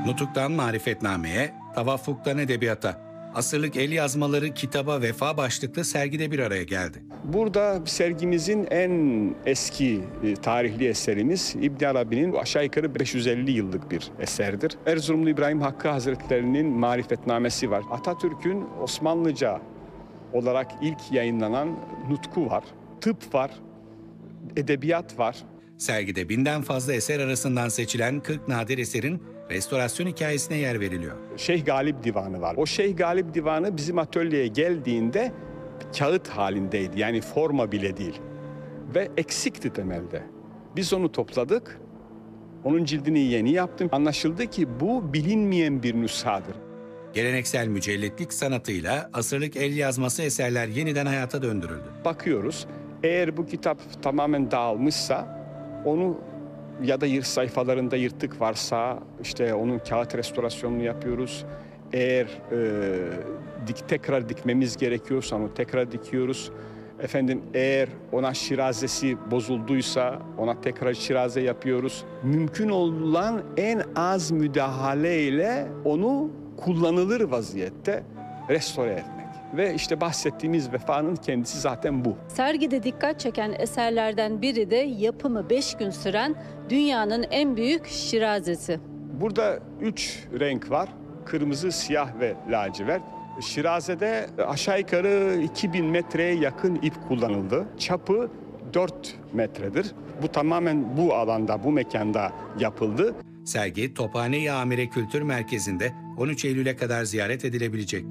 Nutuk'tan marifetnameye, tavaffuktan edebiyata, asırlık el yazmaları kitaba vefa başlıklı sergide bir araya geldi. Burada sergimizin en eski tarihli eserimiz İbn Arabi'nin aşağı yukarı 550 yıllık bir eserdir. Erzurumlu İbrahim Hakkı Hazretleri'nin marifetnamesi var. Atatürk'ün Osmanlıca olarak ilk yayınlanan nutku var. Tıp var, edebiyat var. Sergide 1000'den fazla eser arasından seçilen 40 nadir eserin restorasyon hikayesine yer veriliyor. Şeyh Galip Divanı var. O Şeyh Galip Divanı bizim atölyeye geldiğinde kağıt halindeydi. Yani forma bile değil. Ve eksikti temelde. Biz onu topladık. Onun cildini yeni yaptım. Anlaşıldı ki bu bilinmeyen bir nüshadır. Geleneksel mücelletlik sanatıyla asırlık el yazması eserler yeniden hayata döndürüldü. Bakıyoruz, eğer bu kitap tamamen dağılmışsa onu ya da sayfalarında yırtık varsa işte onun kağıt restorasyonunu yapıyoruz. Eğer tekrar dikmemiz gerekiyorsa onu tekrar dikiyoruz. Eğer ona şirazesi bozulduysa ona tekrar şiraze yapıyoruz. Mümkün olan en az müdahaleyle onu kullanılır vaziyette restore etmek. Ve işte bahsettiğimiz vefanın kendisi zaten bu. Sergide dikkat çeken eserlerden biri de yapımı 5 gün süren dünyanın en büyük şirazesi. Burada 3 renk var. Kırmızı, siyah ve lacivert. Şirazede aşağı yukarı 2000 metreye yakın ip kullanıldı. Çapı 4 metredir. Bu tamamen bu alanda, bu mekanda yapıldı. Sergi Tophane-i Amire Kültür Merkezi'nde 13 Eylül'e kadar ziyaret edilebilecek.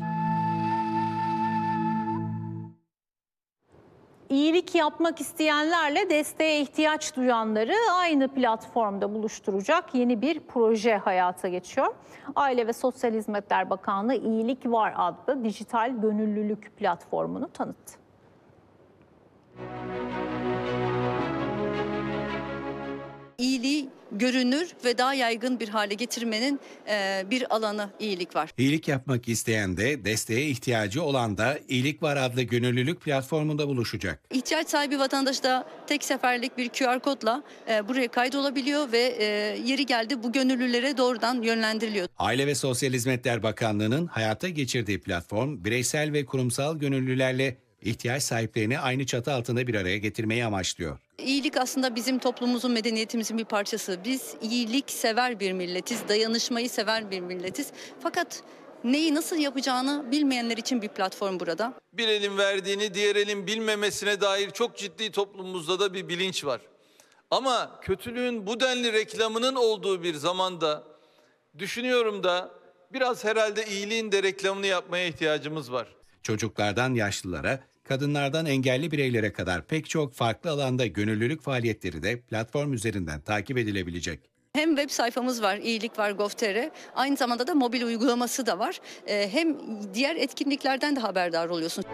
İyilik yapmak isteyenlerle desteğe ihtiyaç duyanları aynı platformda buluşturacak yeni bir proje hayata geçiyor. Aile ve Sosyal Hizmetler Bakanlığı İyilik Var adlı dijital gönüllülük platformunu tanıttı. İyiliği görünür ve daha yaygın bir hale getirmenin bir alanı iyilik var. İyilik yapmak isteyen de desteğe ihtiyacı olan da İyilik Var adlı gönüllülük platformunda buluşacak. İhtiyaç sahibi vatandaş da tek seferlik bir QR kodla buraya kaydolabiliyor ve yeri geldi bu gönüllülere doğrudan yönlendiriliyor. Aile ve Sosyal Hizmetler Bakanlığı'nın hayata geçirdiği platform bireysel ve kurumsal gönüllülerle ihtiyaç sahiplerini aynı çatı altında bir araya getirmeyi amaçlıyor. İyilik aslında bizim toplumumuzun, medeniyetimizin bir parçası. Biz iyilik sever bir milletiz, dayanışmayı sever bir milletiz. Fakat neyi nasıl yapacağını bilmeyenler için bir platform burada. Bir elin verdiğini diğer elin bilmemesine dair çok ciddi toplumumuzda da bir bilinç var. Ama kötülüğün bu denli reklamının olduğu bir zamanda düşünüyorum da biraz herhalde iyiliğin de reklamını yapmaya ihtiyacımız var. Çocuklardan yaşlılara, kadınlardan engelli bireylere kadar pek çok farklı alanda gönüllülük faaliyetleri de platform üzerinden takip edilebilecek. Hem web sayfamız var, İyilik Var Gov.tr, aynı zamanda da mobil uygulaması da var. Hem diğer etkinliklerden de haberdar oluyorsun.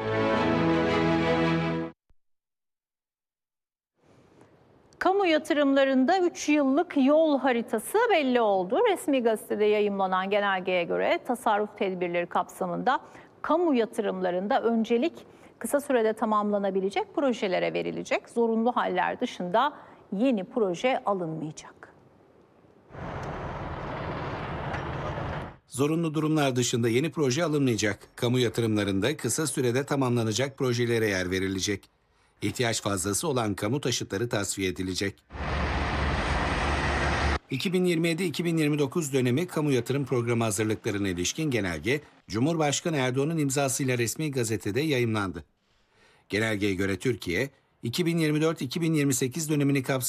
Kamu yatırımlarında 3 yıllık yol haritası belli oldu. Resmi gazetede yayımlanan genelgeye göre tasarruf tedbirleri kapsamında kamu yatırımlarında öncelik kısa sürede tamamlanabilecek projelere verilecek. Zorunlu haller dışında yeni proje alınmayacak. Zorunlu durumlar dışında yeni proje alınmayacak. Kamu yatırımlarında kısa sürede tamamlanacak projelere yer verilecek. İhtiyaç fazlası olan kamu taşıtları tasfiye edilecek. 2027-2029 dönemi kamu yatırım programı hazırlıklarına ilişkin genelge, Cumhurbaşkanı Erdoğan'ın imzasıyla resmi gazetede yayımlandı. Genelgeye göre Türkiye, 2024-2028 dönemini kapsayan